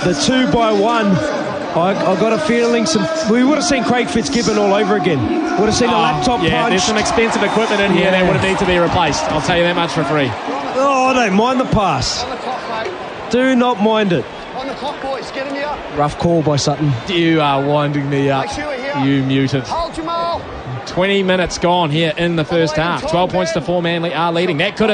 the 2-by-1. I got a feeling we would have seen Craig Fitzgibbon all over again. Would have seen a laptop punch. There's some expensive equipment in here that would have needed to be replaced. I'll tell you that much for free. Oh, I don't mind the pass. On the clock, mate. Do not mind it. On the clock, boys. Get him here. Rough call by Sutton. You are winding me up. Make sure we're here. You mutant. Hold Jamal. 20 minutes gone here in the first half. 12 points to 4 Manly are leading. That could have